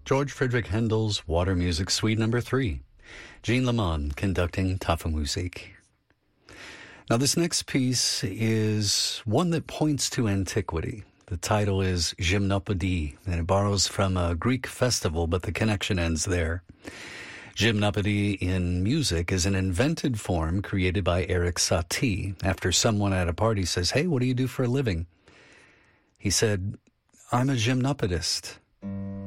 George Friedrich Handel's Water Music Suite Number 3. Jean Lemon conducting Tafelmusik. Now, this next piece is one that points to antiquity. The title is Gymnopédie, and it borrows from a Greek festival, but the connection ends there. Gymnopédie in music is an invented form created by Eric Satie after someone at a party says, "Hey, what do you do for a living?" He said, "I'm a gymnopedist."